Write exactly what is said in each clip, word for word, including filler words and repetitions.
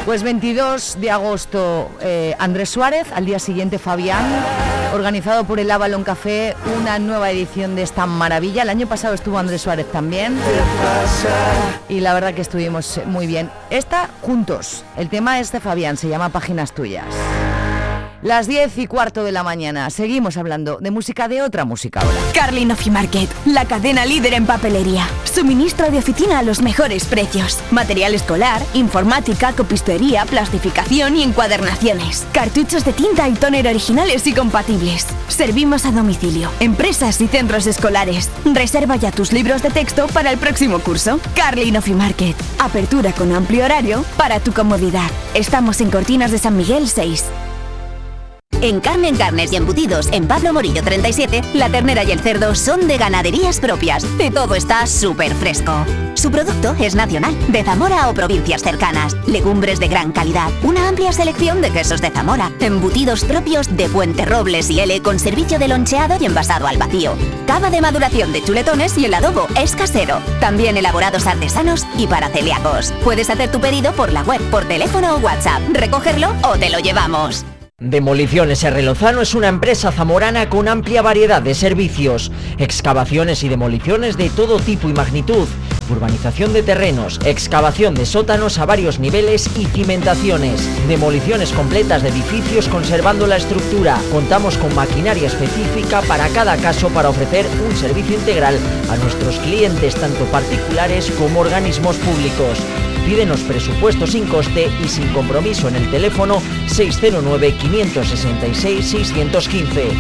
Pues veintidós de agosto, eh, Andrés Suárez, al día siguiente Fabián, organizado por el Avalon Café, una nueva edición de esta maravilla. El año pasado estuvo Andrés Suárez también y la verdad que estuvimos muy bien. Esta juntos, el tema es de Fabián, se llama Páginas Tuyas. Las diez y cuarto de la mañana, seguimos hablando de música, de otra música ahora. Carlin Office Market, la cadena líder en papelería. Suministro de oficina a los mejores precios. Material escolar, informática, copistería, plastificación y encuadernaciones. Cartuchos de tinta y tóner originales y compatibles. Servimos a domicilio, empresas y centros escolares. Reserva ya tus libros de texto para el próximo curso. Carlin Office Market, apertura con amplio horario para tu comodidad. Estamos en Cortinas de San Miguel seis. En Carmen Carnes y Embutidos, en Pablo Morillo treinta y siete, la ternera y el cerdo son de ganaderías propias. De todo está súper fresco. Su producto es nacional, de Zamora o provincias cercanas. Legumbres de gran calidad, una amplia selección de quesos de Zamora, embutidos propios de Puente Robles y L con servicio de loncheado y envasado al vacío. Cava de maduración de chuletones y el adobo es casero. También elaborados artesanos y para celíacos. Puedes hacer tu pedido por la web, por teléfono o WhatsApp, recogerlo o te lo llevamos. Demoliciones R. Lozano es una empresa zamorana con amplia variedad de servicios, excavaciones y demoliciones de todo tipo y magnitud, urbanización de terrenos, excavación de sótanos a varios niveles y cimentaciones, demoliciones completas de edificios conservando la estructura. Contamos con maquinaria específica para cada caso para ofrecer un servicio integral a nuestros clientes, tanto particulares como organismos públicos. Pídenos presupuesto sin coste y sin compromiso en el teléfono seis cero nueve, cinco seis seis, seis uno cinco.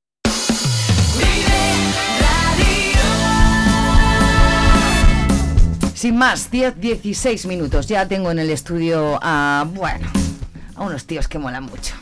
Sin más, diez dieciséis minutos. Ya tengo en el estudio a, bueno, a unos tíos que molan mucho.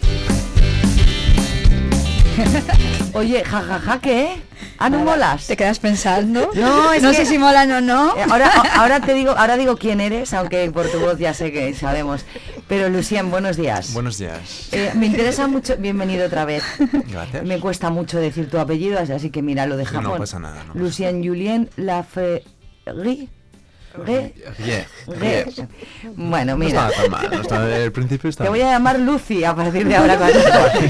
Oye, jajaja, ja, ja, ¿qué? Ah, ¿no molas? ¿Te quedas pensando? No, es no que, sé si molan o no. Ahora, ahora te digo, ahora digo quién eres, aunque por tu voz ya sé que sabemos. Pero Lucien, buenos días. Buenos días. Eh, me interesa mucho, bienvenido otra vez. Gracias. Me cuesta mucho decir tu apellido, así que mira, lo dejamos. No pasa nada. No Lucien pasa Julien Laferrie. Re, yeah, re. yeah. Bueno, no mira. No estaba tan mal, no estaba, el principio estaba. Te voy a llamar Lucy a partir de ahora cuando,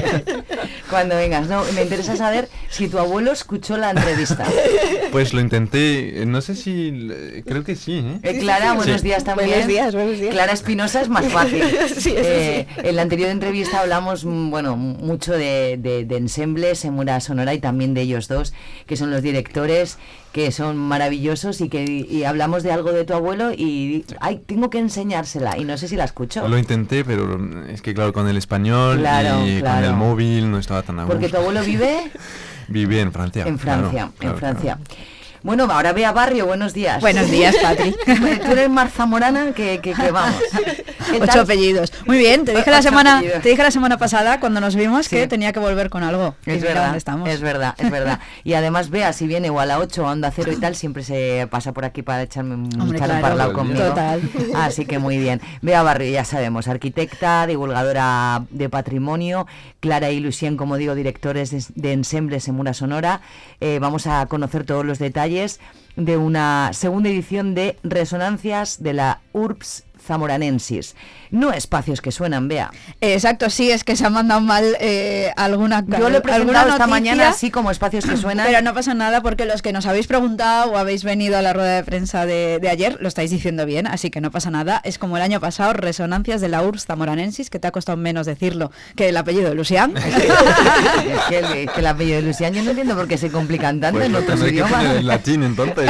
cuando vengas. No, me interesa saber si tu abuelo escuchó la entrevista. Pues lo intenté, no sé si, creo que sí. ¿eh? Eh, Clara, buenos sí. días también. Buenos días, buenos días. Clara Espinosa es más fácil. Sí, eso eh, sí. En la anterior entrevista hablamos, bueno, mucho de, de, de Ensemble, Semura Sonora y también de ellos dos, que son los directores, que son maravillosos y que y hablamos de algo de tu abuelo y ay, tengo que enseñársela y no sé si la escucho. Lo intenté, pero es que claro, con el español Claro, y claro. con el móvil no estaba tan a gusto. Porque tu abuelo vive Vive en Francia. en Francia, claro, claro, en Francia. Claro. Bueno, ahora ve a Barrio, buenos días. Buenos días, Patri. Tú eres más zamorana que, que, que vamos. ¿Qué Ocho tal? apellidos. Muy bien, te dije Ocho la semana, apellidos. te dije la semana pasada cuando nos vimos Sí. que tenía que volver con algo. Y Es mira verdad, dónde estamos. es verdad, es verdad. Y además, vea, si viene o a la ocho o a Onda Cero y tal, siempre se pasa por aquí para echarme un Hombre, echar un claro. parlado conmigo. Total. Así que muy bien. Bea Barrio, ya sabemos, arquitecta, divulgadora de patrimonio, Clara y Lucien, como digo, directores de, de Ensemble Semura Sonora. Eh, vamos a conocer todos los detalles de una segunda edición de Resonancias de la Urbs Zamoranensis. No espacios que suenan, Bea. Exacto, sí, es que se ha mandado mal eh, alguna Yo lo he presentado alguna esta noticia, mañana así como espacios que suenan. Pero no pasa nada porque los que nos habéis preguntado o habéis venido a la rueda de prensa de, de ayer lo estáis diciendo bien, así que no pasa nada. Es como el año pasado, Resonancias de la Urbs Zamoranensis, que te ha costado menos decirlo que el apellido de Lucián. Es que, es que, el, es que el apellido de Lucián yo no entiendo por qué se complican tanto Pues en lo otros tendré que idiomas. poner en latín entonces.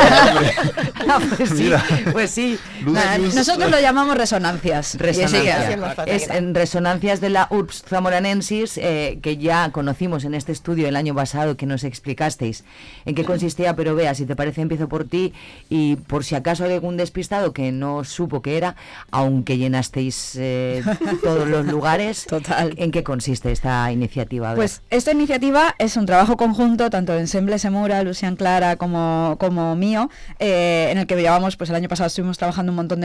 Ah, pues sí, Mira. pues sí. Nada, nosotros lo llamamos resonancias. Resonancias. Y así que- Es en Resonancias de la Urbs Zamoranensis, eh, que ya conocimos en este estudio el año pasado, que nos explicasteis en qué consistía, pero Bea, si te parece empiezo por ti y por si acaso hay algún despistado que no supo qué era, aunque llenasteis eh, todos los lugares. Total. ¿En qué consiste esta iniciativa? Bea? Pues esta iniciativa es un trabajo conjunto tanto de Ensemble Semura, Lucian Clara como, como mío, eh, en el que llevamos, pues el año pasado estuvimos trabajando un montón de meses,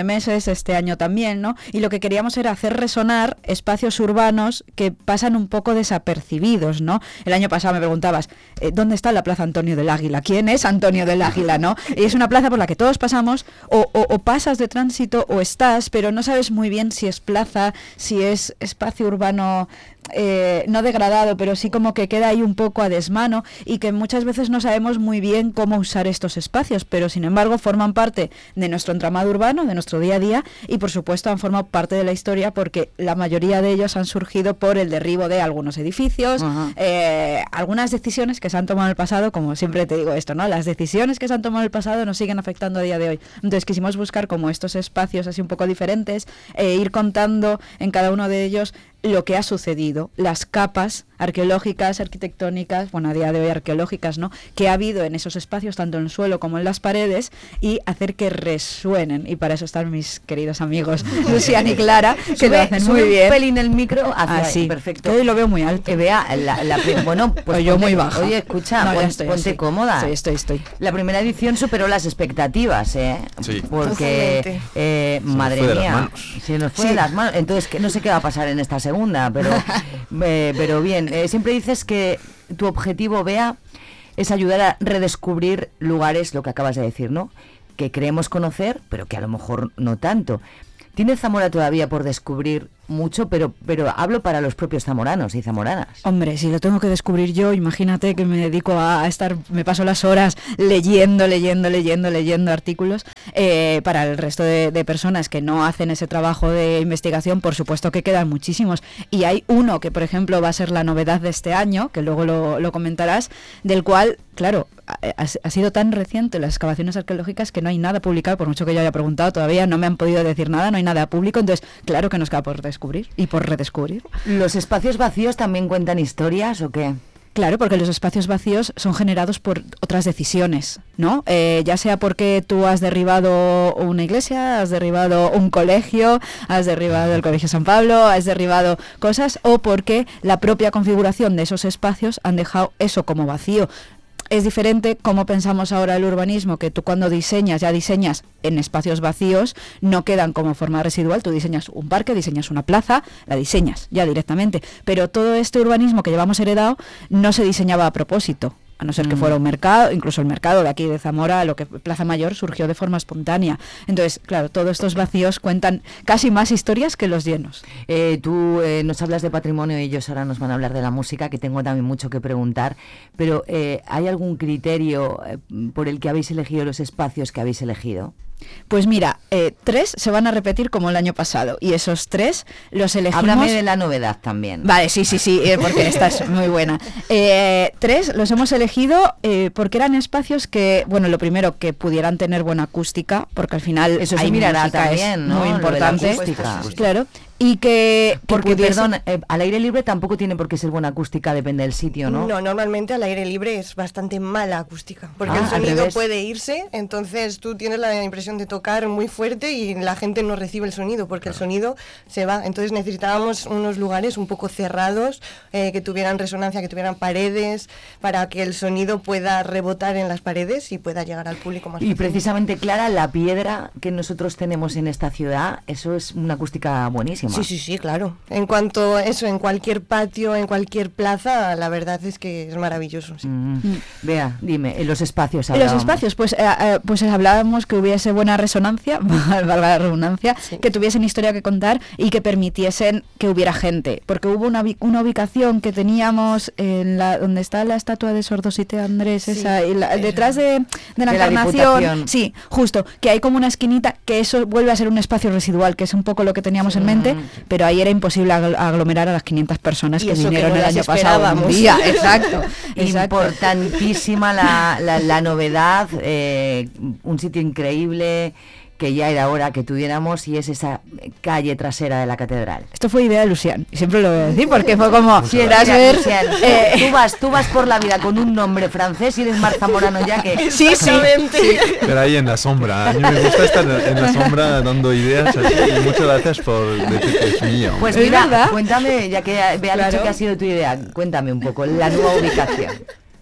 este año también, ¿no? Y lo que queríamos era hacer resonar espacios urbanos que pasan un poco desapercibidos, ¿no? El año pasado me preguntabas, eh, ¿dónde está la Plaza Antonio del Águila? ¿Quién es Antonio del Águila, no? Y es una plaza por la que todos pasamos, o, o, o pasas de tránsito o estás, pero no sabes muy bien si es plaza, si es espacio urbano eh, no degradado, pero sí como que queda ahí un poco a desmano, y que muchas veces no sabemos muy bien cómo usar estos espacios, pero sin embargo forman parte de nuestro entramado urbano, de nuestro día a día, y por supuesto han formado parte de la historia porque la mayoría de ellos han surgido por el derribo de algunos edificios, eh, algunas decisiones que se han tomado en el pasado, como siempre te digo esto, ¿no? Las decisiones que se han tomado en el pasado nos siguen afectando a día de hoy. Entonces quisimos buscar como estos espacios así un poco diferentes, e ir contando en cada uno de ellos lo que ha sucedido, las capas arqueológicas, arquitectónicas, bueno, a día de hoy arqueológicas, ¿no?, que ha habido en esos espacios, tanto en el suelo como en las paredes, y hacer que resuenen. Y para eso están mis queridos amigos Lucian y Clara, que sube, lo hacen sube muy bien. Un pelín el micro hacia así, ahí, perfecto. Hoy lo veo muy alto. Eh, vea, la, la, bueno, pues yo ponte, muy baja. Oye, escucha, no, pon, estoy, ponte estoy. cómoda. Estoy, estoy, estoy. La primera edición superó las expectativas, ¿eh? Sí. Porque, eh, madre fue de mía, las manos. se nos fue Sí. de las manos. Entonces, que no sé qué va a pasar en esta segunda, pero, eh, pero bien. Eh, siempre dices que tu objetivo, Bea, es ayudar a redescubrir lugares, lo que acabas de decir, ¿no?, que creemos conocer, pero que a lo mejor no tanto. Tiene Zamora todavía por descubrir mucho, pero pero hablo para los propios zamoranos y zamoranas. Hombre, si lo tengo que descubrir yo, imagínate que me dedico a, a estar, me paso las horas leyendo, leyendo, leyendo, leyendo artículos. Eh, para el resto de, de personas que no hacen ese trabajo de investigación, por supuesto que quedan muchísimos. Y hay uno que, por ejemplo, va a ser la novedad de este año, que luego lo, lo comentarás, del cual, claro, ha, ha sido tan reciente las excavaciones arqueológicas que no hay nada publicado, por mucho que yo haya preguntado, todavía no me han podido decir nada, no hay nada público, entonces claro que nos queda por descubrir y por redescubrir. ¿Los espacios vacíos también cuentan historias o qué? Claro, porque los espacios vacíos son generados por otras decisiones, ¿no? Eh, ya sea porque tú has derribado una iglesia, has derribado un colegio, has derribado el Colegio San Pablo, has derribado cosas, o porque la propia configuración de esos espacios han dejado eso como vacío. Es diferente como pensamos ahora el urbanismo, que tú cuando diseñas, ya diseñas en espacios vacíos, no quedan como forma residual, tú diseñas un parque, diseñas una plaza, la diseñas ya directamente, pero todo este urbanismo que llevamos heredado no se diseñaba a propósito, a no ser que fuera un mercado, incluso el mercado de aquí de Zamora, lo que Plaza Mayor, surgió de forma espontánea. Entonces, claro, todos estos vacíos cuentan casi más historias que los llenos. Eh, tú eh, nos hablas de patrimonio y ellos ahora nos van a hablar de la música, que tengo también mucho que preguntar, pero eh, ¿hay algún criterio eh, por el que habéis elegido los espacios que habéis elegido? Pues mira, eh, tres se van a repetir como el año pasado, y esos tres los elegimos... Háblame de la novedad también. Vale, sí, sí, sí, eh, porque esta es muy buena. Eh, tres los hemos elegido eh, porque eran espacios que, bueno, lo primero, que pudieran tener buena acústica, porque al final eso se hay mirará música, también, es ¿no? muy Lo de la importante. acústica. Claro. Y que, que porque, pudiese... perdón, eh, al aire libre tampoco tiene por qué ser buena acústica, depende del sitio, ¿no? No, normalmente al aire libre es bastante mala acústica, porque Ah, el al sonido revés. puede irse, entonces tú tienes la impresión de tocar muy fuerte y la gente no recibe el sonido, porque el sonido se va. Entonces necesitábamos unos lugares un poco cerrados, eh, que tuvieran resonancia, que tuvieran paredes, para que el sonido pueda rebotar en las paredes y pueda llegar al público más Y fácilmente. precisamente, Clara, la piedra que nosotros tenemos en esta ciudad, eso es una acústica buenísima. Sí, sí, sí, claro. En cuanto a eso, en cualquier patio, en cualquier plaza, la verdad es que es maravilloso. Sí. Mm. Vea, dime, en los espacios En los hablábamos. espacios, pues, eh, eh, pues hablábamos que hubiese buena resonancia, valga la redundancia, Sí. que tuviesen historia que contar y que permitiesen que hubiera gente, porque hubo una, vi- una ubicación que teníamos en la donde está la estatua de Sordosite Andrés, Sí, esa, y la- eso. detrás de, de la De la Encarnación, Diputación. sí, justo, que hay como una esquinita, que eso vuelve a ser un espacio residual, que es un poco lo que teníamos en mente, pero ahí era imposible agl- aglomerar a las quinientas personas Y que eso que vinieron no el las año pasado un esperábamos. día, exacto, exacto. Importantísima la, la, la novedad, eh, un sitio increíble que ya era hora que tuviéramos, y es esa calle trasera de la catedral. Esto fue idea de Lucian, y siempre lo voy a decir porque fue como, Sí, quieras mira, ver, Lucian, eh, tú, vas, tú vas por la vida con un nombre francés y eres más zamorano ya que... sí, sí, Pero ahí en la sombra. A mí me gusta estar en la sombra dando ideas así, y muchas gracias por decir que es mío. Pues ¿Es mira, verdad? cuéntame, ya que Bea ha dicho Claro. que ha sido tu idea, cuéntame un poco la nueva ubicación.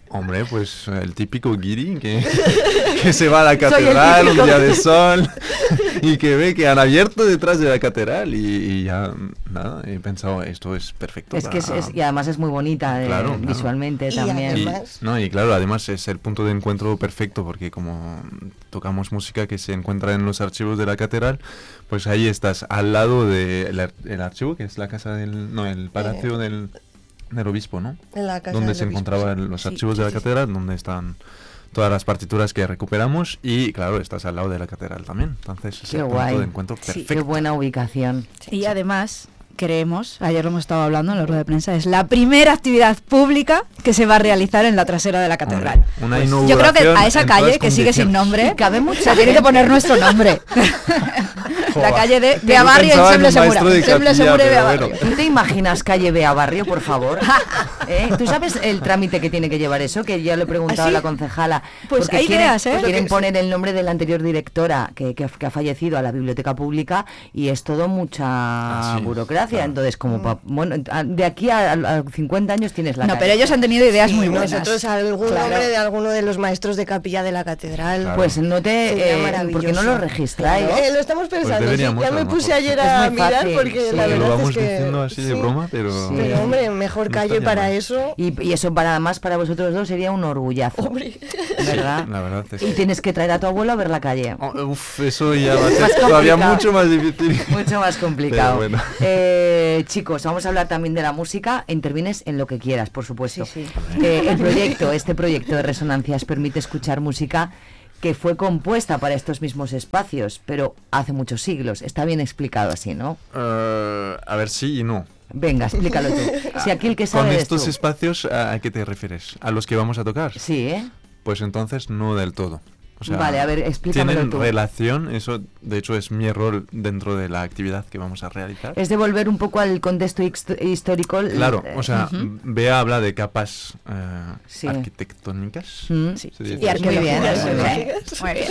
Hombre, pues el típico guiri que, que se va a la catedral un día de sol y que ve que han abierto detrás de la catedral y, y ya, nada, he pensado, esto es perfecto. Es que es, es, y además es muy bonita eh, claro, claro. visualmente Y también. Y, no, y claro, además es el punto de encuentro perfecto porque como tocamos música que se encuentra en los archivos de la catedral, pues ahí estás al lado del ar- el archivo, que es la casa del... no, el palacio eh. del... del obispo, ¿no? En la casa donde del se obispo, encontraban sí. los Sí, archivos sí, de la sí, catedral, donde están todas las partituras que recuperamos y, claro, estás al lado de la catedral también. Entonces, es Qué el guay. punto de encuentro perfecto. Sí, qué buena ubicación. Sí, y además, creemos, ayer lo hemos estado hablando en la rueda de prensa, es la primera actividad pública que se va a realizar en la trasera de la catedral. Hombre, una Pues, inauguración yo creo que a esa en calle, todas que sigue sin condiciones. nombre, Y cabe mucha se tiene que gente. poner nuestro nombre. La calle de Yo Bea Barrio en pensaba en Semble un Segura. maestro de Semble capilla, Segura y Bea pero Barrio. bueno. ¿Tú te imaginas calle Bea Barrio, por favor? ¿Eh? ¿Tú sabes el trámite que tiene que llevar eso? Que ya lo he preguntado ¿Ah, sí? a la concejala. Pues Porque hay quieren, ideas, ¿eh? quieren Porque- poner el nombre de la anterior directora que, que, que ha fallecido a la biblioteca pública y es todo mucha Ah, sí, burocracia. claro. Entonces, como pa- bueno, a- de aquí a, a cincuenta años tienes la No, calle. pero ellos han tenido ideas muy Sí, buenas. nosotros algún Claro. nombre de alguno de los maestros de capilla de la catedral. Claro. Pues no te... Sería Eh, maravilloso. porque no lo registráis. Eh, lo estamos pensando, sí. deberíamos, Ya a me lo puse mejor. ayer Es a muy mirar fácil, porque sí. la Lo verdad vamos es que... diciendo así de sí. broma, pero... Sí. Pero hombre, mejor No calle estaría para mal. eso. Y, y eso para más para vosotros dos sería un orgullazo. Hombre. ¿Verdad? La verdad es Y que... tienes que traer a tu abuelo a ver la calle. Oh, uf, eso ya va a ser Más todavía complicado. mucho más difícil. Mucho más complicado. Pero bueno. Eh, chicos, vamos a hablar también de la música. Intervienes en lo que quieras, por supuesto. Sí, sí. Eh, el proyecto, este proyecto de Resonancias permite escuchar música que fue compuesta para estos mismos espacios, pero hace muchos siglos. Está bien explicado así, ¿no? Eh, a ver, sí y no. Venga, explícalo tú. Si aquí el que sabe Con eres estos tú. espacios, ¿a a qué te refieres? ¿A los que vamos a tocar? Sí, ¿eh? Pues entonces no del todo. O sea, Vale, a ver, explícamelo tienen tú. relación, eso de hecho es mi rol dentro de la actividad que vamos a realizar. Es de volver un poco al contexto histo- histórico. Claro, eh, o sea, ujú. Bea habla de capas eh, Sí. arquitectónicas. Mm, Sí. se dice Y así. Muy bien, arqueológicas, muy muy bien. bien. Muy bien.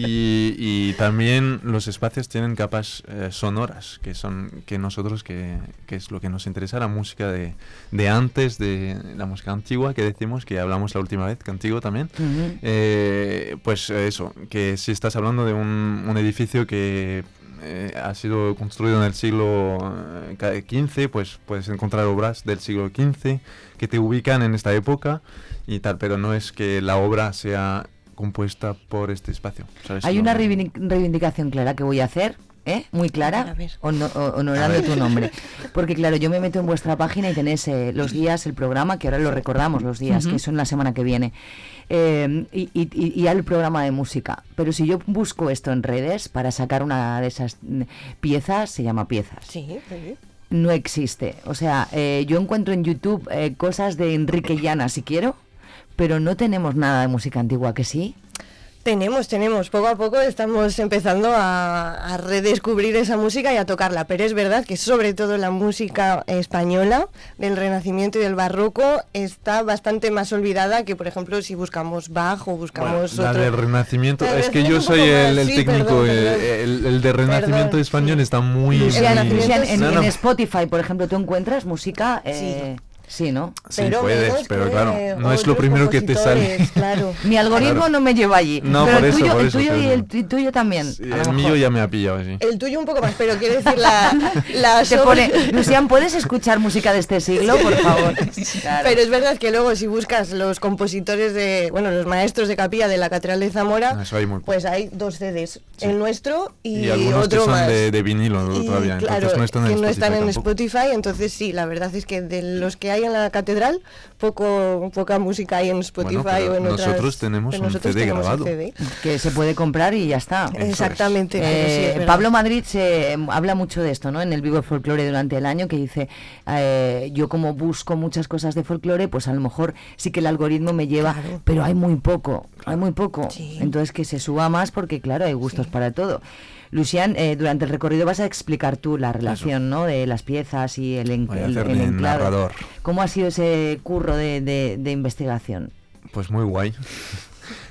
Y, y también los espacios tienen capas eh, sonoras, que son que nosotros, que, que es lo que nos interesa, la música de, de antes, de la música antigua, que decimos, que hablamos la última vez contigo también. Ujú. Eh, pues eh, eso, que si estás hablando de un, un edificio que eh, ha sido construido en el siglo eh, quince, pues puedes encontrar obras del siglo quince que te ubican en esta época y tal, pero no es que la obra sea compuesta por este espacio, ¿sabes? Hay No- una reivindi- reivindicación clara que voy a hacer, ¿eh? Muy A clara, ver, a ver. hono- o- honorando tu nombre. Porque claro, yo me meto en vuestra página y tenéis eh, los días, el programa, que ahora lo recordamos, los días, Ujú. que son la semana que viene. Eh, y, y, y- y el programa de música. Pero si yo busco esto en redes para sacar una de esas mm, piezas, se llama piezas. Sí, sí. No existe. O sea, eh, yo encuentro en YouTube eh, cosas de Enrique Llana si quiero, pero no tenemos nada de música antigua, ¿que sí? Tenemos, tenemos. Poco a poco estamos empezando a, a redescubrir esa música y a tocarla. Pero es verdad que sobre todo la música española del Renacimiento y del Barroco está bastante más olvidada que, por ejemplo, si buscamos Bach o buscamos la otro... del Renacimiento, La es que del yo un soy poco el, más, el sí, técnico, perdón, eh, perdón. el, el de Renacimiento Perdón, español sí. está muy... Luciana, muy- Luciana, en, No, no. en Spotify, por ejemplo, ¿tú encuentras música? Eh, sí, ¿no? Sí, pero puedes, menos pero que claro, no es lo otros primero que te sale. compositores, Claro. Mi algoritmo Claro. no me lleva allí. No, pero por el eso, tuyo, por el eso, tuyo por y eso. el tu- tuyo también. Sí, a lo el mejor. mío ya me ha pillado, sí. El tuyo un poco más, pero quiero decir la... la Te sobre- pone, Lucian, ¿puedes escuchar música de este siglo, por favor? Claro. Pero es verdad que luego si buscas los compositores de, bueno, los maestros de capilla de la Catedral de Zamora, Ah, eso hay muy poco. pues hay dos C Ds, Sí. el nuestro y, Y algunos que otro son más. de, de vinilo Y, todavía, claro, entonces no están en que no Spotify están en tampoco. Spotify, entonces sí, la verdad es que de los que hay en la catedral, poco poca música hay en Spotify Bueno, pero o en otras... nosotros tenemos pero un nosotros C D tenemos el grabado. C D. Que se puede comprar y ya está. es. Exactamente. pero sí, Eh, es verdad. Pablo Madrid se eh, habla mucho de esto, ¿no? En el Vivo Folklore durante el año, que dice, eh, yo como busco muchas cosas de folclore, pues a lo mejor sí que el algoritmo me lleva, Claro. pero hay muy poco, hay muy poco. Sí. Entonces que se suba más porque, claro, hay gustos Sí. para todo. Lucian, eh, durante el recorrido vas a explicar tú la relación, ¿no? De las piezas y el, en, Voy a el, hacer el de enclave. narrador. ¿Cómo ha sido ese curro de, de- de investigación? Pues muy guay.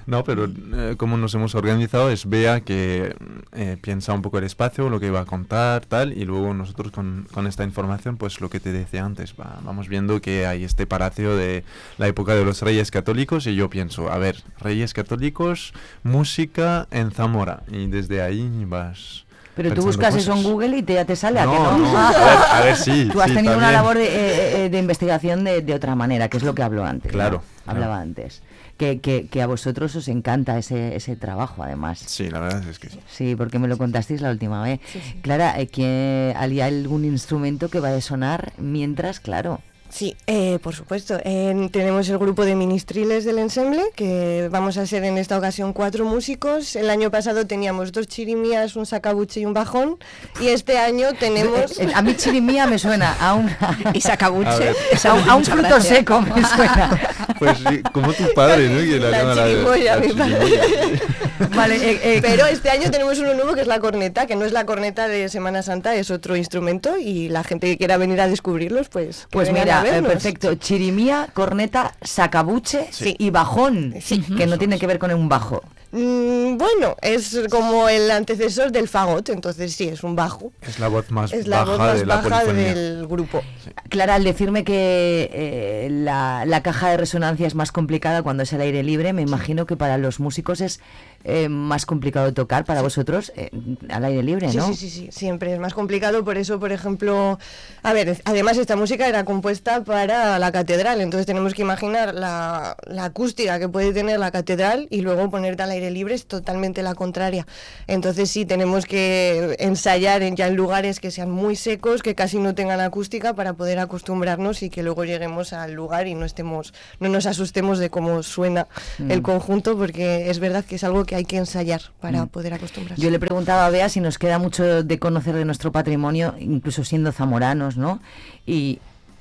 No, pero eh, como nos hemos organizado es Bea que eh, piensa un poco el espacio, lo que va a contar, tal, y luego nosotros con, con esta información, pues lo que te decía antes, va, vamos viendo que hay este palacio de la época de los Reyes Católicos y yo pienso, a ver, Reyes Católicos, música en Zamora, y desde ahí vas... Pero tú buscas cosas. eso en Google y te, ya te sale, ¿a no, que no? no, a ver, a ver, sí. Tú has sí, tenido una también. labor de, eh, eh, de investigación de, de otra manera, que es lo que habló antes. Claro, ¿no? claro. Hablaba antes. Que, que, que a vosotros os encanta ese, ese trabajo, además. Sí, la verdad es que sí. Sí, porque me lo contasteis la última vez. Sí, sí. Clara, eh, que ¿hay algún instrumento que vaya a sonar mientras, claro? Sí, eh, por supuesto. Eh, tenemos el grupo de ministriles del ensemble, que vamos a ser en esta ocasión cuatro músicos. El año pasado teníamos dos chirimías, un sacabuche y un bajón. Y este año tenemos... Eh, A mí chirimía me suena a un, Y sacabuche. A ver. a un, a un fruto seco, me suena. Pues sí, como tu padre, ¿no? Que La llama chirimoya, la mi chirimoya. Vale, eh, eh, Pero este año tenemos uno nuevo que es la corneta, que no es la corneta de Semana Santa, es otro instrumento y la gente que quiera venir a descubrirlos, pues que Pues vengan mira, a eh, vernos. perfecto. Chirimía, corneta, sacabuche Sí. y bajón, Sí. que no tiene que ver con un bajo. Mm, bueno, es como el antecesor del fagot, entonces sí, es un bajo. Es la voz más Es la baja voz más de la baja polifonía. del grupo. Clara, al decirme que eh, la, la caja de resonancia es más complicada cuando es al aire libre, me imagino que para los músicos es eh, más complicado tocar, para vosotros eh, al aire libre, Sí, ¿no? sí, sí, sí, siempre es más complicado, por eso, por ejemplo, a ver, además esta música era compuesta para la catedral, entonces tenemos que imaginar la, la acústica que puede tener la catedral y luego ponerte al aire libre es totalmente la contraria. Entonces sí, tenemos que ensayar en, ya en lugares que sean muy secos, que casi no tengan acústica para poder acostumbrarnos y que luego lleguemos al lugar y no estemos, no nos asustemos de cómo suena Mm. el conjunto, porque es verdad que es algo que hay que ensayar para Mm. poder acostumbrarse. Yo le preguntaba a Bea si nos queda mucho de conocer de nuestro patrimonio, incluso siendo zamoranos, ¿no? Y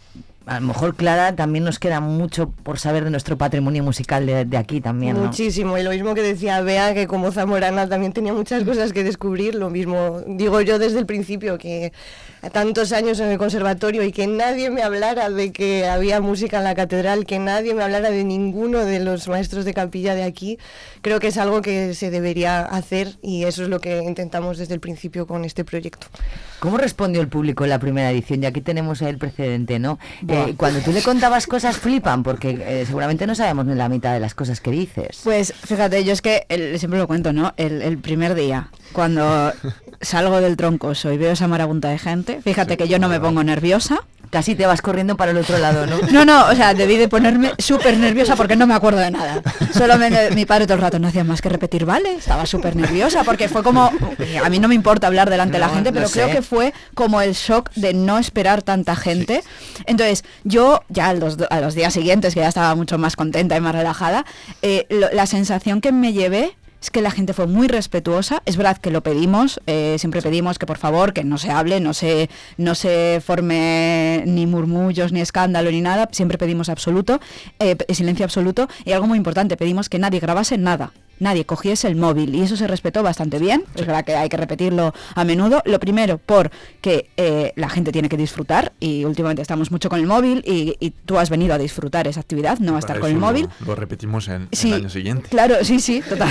a lo mejor, Clara, también nos queda mucho por saber de nuestro patrimonio musical de, de aquí también, ¿no? Muchísimo, y lo mismo que decía Bea, que como zamorana también tenía muchas cosas que descubrir, lo mismo digo yo desde el principio, que tantos años en el conservatorio y que nadie me hablara de que había música en la catedral, que nadie me hablara de ninguno de los maestros de capilla de aquí, creo que es algo que se debería hacer y eso es lo que intentamos desde el principio con este proyecto. ¿Cómo respondió el público en la primera edición? Y aquí tenemos el precedente, ¿no? Eh, cuando tú le contabas cosas flipan, porque eh, seguramente no sabemos ni la mitad de las cosas que dices. Pues fíjate, yo es que el- siempre lo cuento, ¿no? El, el primer día, cuando salgo del troncoso y veo esa marabunta de gente, fíjate que yo no me pongo nerviosa. Casi te vas corriendo para el otro lado, ¿no? No, no, o sea, debí de ponerme súper nerviosa porque no me acuerdo de nada. Solo me- mi padre todo el rato no hacía más que repetir, ¿vale? Estaba súper nerviosa porque fue como... A mí no me importa hablar delante de la No, gente, lo pero creo sé. que fue como el shock de no esperar tanta gente. Entonces, yo ya a los, do- a los días siguientes, que ya estaba mucho más contenta y más relajada, eh, lo- la sensación que me llevé es que la gente fue muy respetuosa. Es verdad que lo pedimos, eh, siempre pedimos que por favor que no se hable, no se, no se forme ni murmullos, ni escándalo, ni nada. Siempre pedimos absoluto, eh, p- silencio absoluto. Y algo muy importante, pedimos que nadie grabase nada. Nadie cogiese el móvil y eso se respetó bastante bien. Es verdad que hay que repetirlo a menudo. Lo primero, porque eh, la gente tiene que disfrutar y últimamente estamos mucho con el móvil y, y tú has venido a disfrutar esa actividad, no a estar Para con el eso móvil. Lo, lo repetimos en, Sí, el año siguiente. claro, sí, sí, total.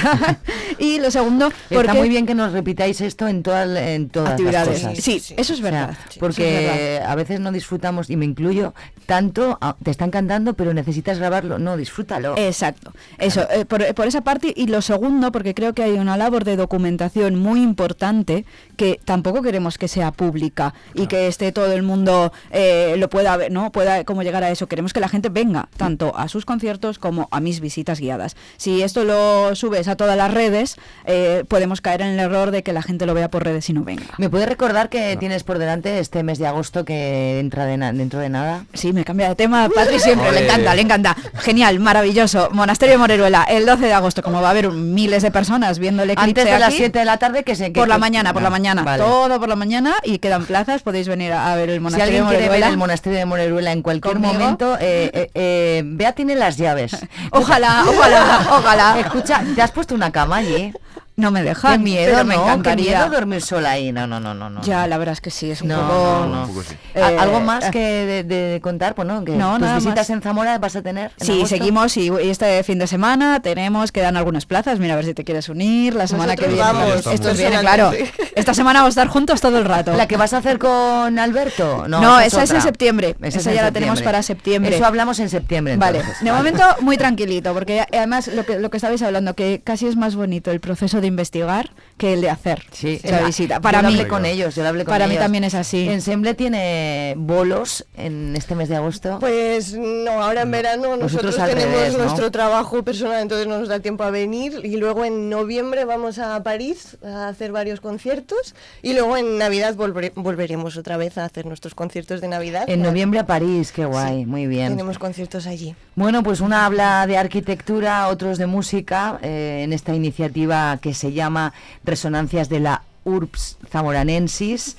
Y lo segundo, Está porque muy bien que nos repitáis esto en, toda, en todas actividades. las cosas. Sí, Sí, eso es O sea, verdad. porque Eso es verdad. a veces no disfrutamos, y me incluyo, tanto, a- te están cantando, pero necesitas grabarlo. No, disfrútalo. Exacto, eso, eh, por, por esa parte. Y lo segundo, porque creo que hay una labor de documentación muy importante que tampoco queremos que sea pública y que esté todo el mundo eh, lo pueda ver, ¿no? Pueda como llegar a eso. Queremos que la gente venga tanto a sus conciertos como a mis visitas guiadas. Si esto lo subes a todas las redes, eh, podemos caer en el error de que la gente lo vea por redes y no venga. ¿Me puedes recordar que tienes por delante este mes de agosto que entra de na- dentro de nada? Sí, me cambia de tema, Patri siempre, le Ole. encanta, le encanta. Genial, maravilloso. Monasterio de Moreruela, el doce de agosto, como va a haber un- miles de personas viendo el eclipse Antes de las aquí, siete de la tarde que se... que- por la que- mañana, por la Ah, mañana, vale. todo por la mañana y quedan plazas, podéis venir a, a ver el Si Monasterio alguien de quiere ver Moreruela. el monasterio de Moreruela en cualquier Conmigo. momento, eh, eh, eh, Bea tiene las llaves. Ojalá, ojalá, ojalá. Escucha, ¿te has puesto una cama allí? no me dejan. Qué miedo, pero me ¿no? Qué encantaría. miedo dormir sola ahí. No, no, no, no. no. Ya, la verdad es que sí, es un No, poco... no, no. Un poco sí. Eh, ¿A- ¿Algo más eh, que de, de contar? Pues no, que No, tus nada visitas más. en Zamora vas a tener. en Sí, agosto. seguimos y, y este fin de semana tenemos, quedan algunas plazas, mira a ver si te quieres unir, la semana que Nosotros viene. vamos, Esto estamos. viene, claro. personalmente. Esta semana vamos a estar juntos todo el rato. ¿La que vas a hacer con Alberto? No, No, esa esa es en otra. septiembre. Esa Esa es ya en la tenemos septiembre. para septiembre. Eso hablamos en septiembre. Vale, entonces. de Vale. momento muy tranquilito, porque ya- además lo que, lo que estabais hablando, que casi es más bonito el proceso de investigar que el de hacer Sí, la la- visita. yo Para lo mí, hablé con ellos, yo lo hablé con para mí ellos. también es así. Ensemble tiene bolos en este mes de agosto. Pues no, ahora en verano Vosotros nosotros al tenemos revés, ¿no? nuestro trabajo personal, entonces no nos da tiempo a venir y luego en noviembre vamos a París a hacer varios conciertos y luego en Navidad volvere- volveremos otra vez a hacer nuestros conciertos de Navidad. En noviembre a París, qué guay, Sí, muy bien. Tenemos conciertos allí. Bueno, pues una habla de arquitectura, otros de música, eh, en esta iniciativa que se llama Resonancias de la Urbs Zamoranensis.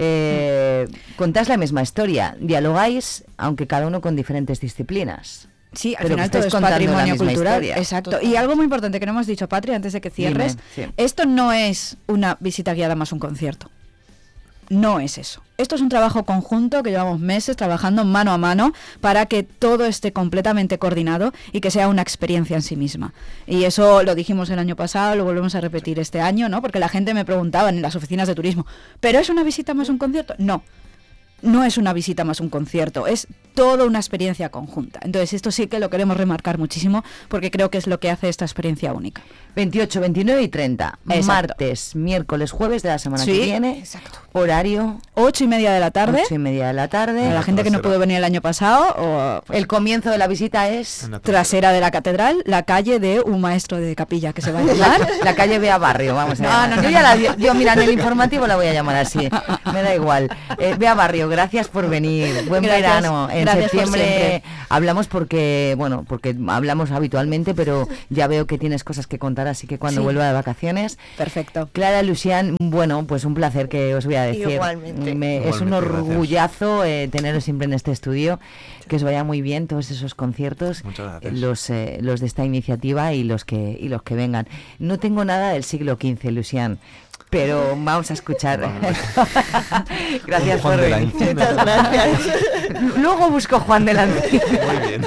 Eh, contás la misma historia, dialogáis, aunque cada uno con diferentes disciplinas. Sí, al Pero final que todo estáis es contando la patrimonio misma cultural. historia. Exacto. Y algo muy importante que no hemos dicho, Patri, antes de que cierres, Dime, sí. esto no es una visita guiada más un concierto. No es eso. Esto es un trabajo conjunto que llevamos meses trabajando mano a mano para que todo esté completamente coordinado y que sea una experiencia en sí misma. Y eso lo dijimos el año pasado, lo volvemos a repetir este año, ¿no? Porque la gente me preguntaba en las oficinas de turismo, ¿pero es una visita más un concierto? No. No es una visita más un concierto, es toda una experiencia conjunta. Entonces esto sí que lo queremos remarcar muchísimo porque creo que es lo que hace esta experiencia única. veintiocho, veintinueve y treinta, Exacto. martes, miércoles, jueves de la semana Sí, que viene. exacto. Horario, Ocho y media de la tarde, ocho y media de la tarde. a la gente que no pudo venir el año pasado, o El comienzo de la visita es En la trasera de la catedral, la calle de un maestro de capilla que se va a llamar. la, la calle Bea Barrio, vamos a No, llamar. no, no, yo, ya no. la- yo, mira, en el informativo la voy a llamar así, me da igual. Eh, Bea Barrio, gracias por venir, buen Gracias, verano. En gracias por septiembre siempre. hablamos porque, bueno, porque hablamos habitualmente, pero ya veo que tienes cosas que contar, así que cuando Sí. vuelva de vacaciones. Perfecto. Clara Lucián, bueno, pues un placer que os voy a decir. Igualmente. Me- es un Igualmente, gracias. orgullazo eh, teneros siempre en este estudio, que os vaya muy bien todos esos conciertos, Muchas gracias. eh, los eh, los de esta iniciativa y los que y los que vengan. No tengo nada del siglo quince, Lucián, pero vamos a escuchar. Gracias Juan por de la venir. Encina. Muchas gracias. Luego busco Juan de la Encina. Muy bien.